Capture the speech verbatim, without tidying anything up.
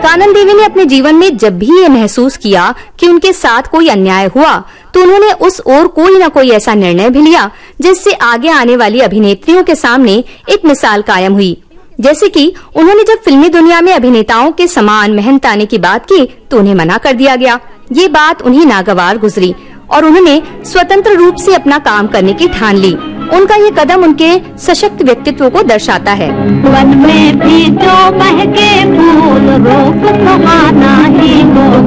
कानन देवी ने अपने जीवन में जब भी ये महसूस किया कि उनके साथ कोई अन्याय हुआ, तो उन्होंने उस ओर कोई न कोई ऐसा निर्णय भी लिया जिससे आगे आने वाली अभिनेत्रियों के सामने एक मिसाल कायम हुई। जैसे कि उन्होंने जब फिल्मी दुनिया में अभिनेताओं के समान मेहनत आने की बात की तो उन्हें मना कर दिया गया। ये बात उन्हें नागवार गुजरी और उन्होंने स्वतंत्र रूप से अपना काम करने की ठान ली। उनका ये कदम उनके सशक्त व्यक्तित्व को दर्शाता है। वन में भी जो महके फूल रोक सुहाना ही